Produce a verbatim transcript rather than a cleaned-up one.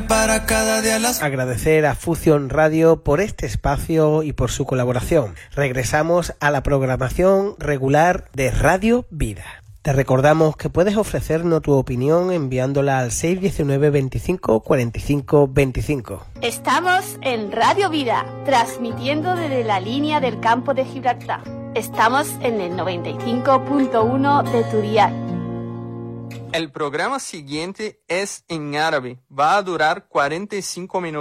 para cada día las... Agradecer a Fusión Radio por este espacio y por su colaboración. Regresamos a la programación regular de Radio Vida. Te recordamos que puedes ofrecernos tu opinión enviándola al seis uno nueve, veinticinco, cuarenta y cinco, veinticinco. Estamos en Radio Vida, transmitiendo desde la línea del campo de Gibraltar. Estamos en el noventa y cinco punto uno de tu dial. El programa siguiente es en árabe. Va a durar cuarenta y cinco minutos.